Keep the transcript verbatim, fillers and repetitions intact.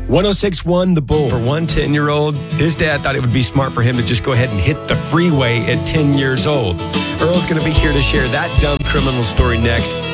one oh six point one The Bull. For one ten-year-old, his dad thought it would be smart for him to just go ahead and hit the freeway at ten years old. Earl's going to be here to share that dumb criminal story next.